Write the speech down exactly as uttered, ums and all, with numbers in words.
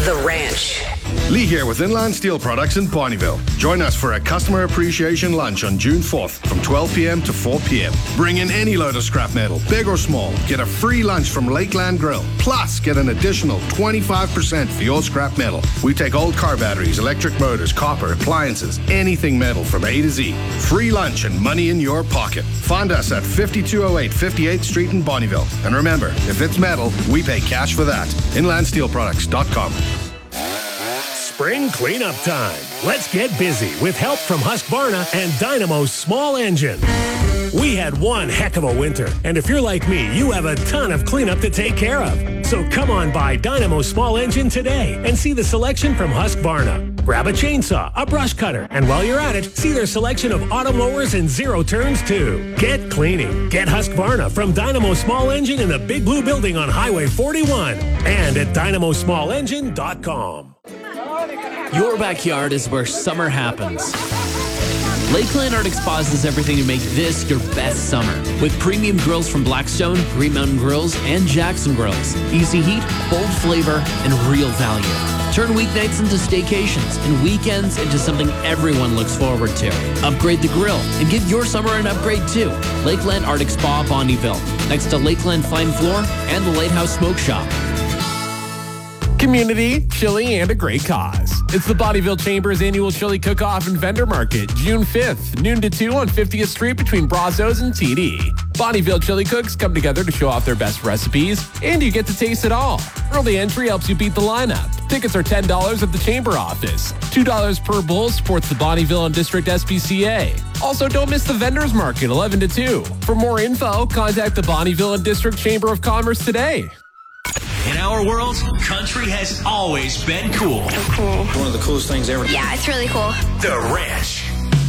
The Ranch. Lee here with Inland Steel Products in Bonnyville. Join us for a customer appreciation lunch on June fourth from twelve p.m. to four p.m. Bring in any load of scrap metal, big or small. Get a free lunch from Lakeland Grill. Plus, get an additional twenty-five percent for your scrap metal. We take old car batteries, electric motors, copper, appliances, anything metal from A to Z. Free lunch and money in your pocket. Find us at fifty-two oh eight fifty-eighth Street in Bonnyville. And remember, if it's metal, we pay cash for that. inland steel products dot com. Spring cleanup time. Let's get busy with help from Husqvarna and Dynamo's small engine. We had one heck of a winter, and if you're like me, you have a ton of cleanup to take care of. So come on by Dynamo's small engine today and see the selection from Husqvarna. Grab a chainsaw, a brush cutter, and while you're at it, see their selection of auto mowers and zero turns too. Get cleaning. Get Husqvarna from Dynamo Small Engine in the Big Blue Building on Highway forty-one and at dynamo small engine dot com. Your backyard is where summer happens. Lakeland Arctic Spas does everything to make this your best summer. With premium grills from Blackstone, Green Mountain Grills, and Jackson Grills. Easy heat, bold flavor, and real value. Turn weeknights into staycations and weekends into something everyone looks forward to. Upgrade the grill and give your summer an upgrade too. Lakeland Arctic Spa, Bonnyville, next to Lakeland Fine Floor and the Lighthouse Smoke Shop. Community, chili, and a great cause. It's the Bonnyville Chamber's annual chili cook-off and vendor market, June fifth, noon to two on fiftieth Street between Brazos and T D. Bonnyville chili cooks come together to show off their best recipes, and you get to taste it all. Early entry helps you beat the lineup. Tickets are ten dollars at the Chamber office. two dollars per bowl supports the Bonnyville and District S P C A. Also, don't miss the vendors market, eleven to two. For more info, contact the Bonnyville and District Chamber of Commerce today. In our world, country has always been cool. Cool. One of the coolest things ever. Yeah, it's really cool. The Ranch.